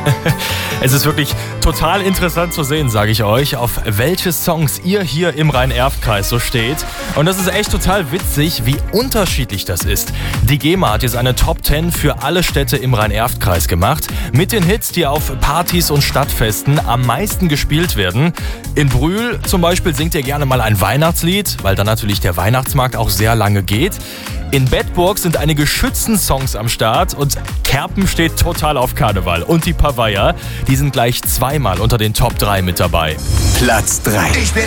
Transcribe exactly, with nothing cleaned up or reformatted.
Es ist wirklich total interessant zu sehen, sage ich euch, auf welche Songs ihr hier im Rhein-Erft-Kreis so steht. Und das ist echt total witzig, wie unterschiedlich das ist. Die GEMA hat jetzt eine Top zehn für alle Städte im Rhein-Erft-Kreis gemacht. Mit den Hits, die auf Partys und Stadtfesten am meisten gespielt werden. In Brühl zum Beispiel singt ihr gerne mal ein Weihnachtslied, weil dann natürlich der Weihnachtsmarkt auch sehr lange geht. In Bedburg sind einige Schützen-Songs am Start und Kerpen steht total auf Karneval. Und die Pavaya, die sind gleich zweimal unter den Top drei mit dabei. Platz drei. Ich bin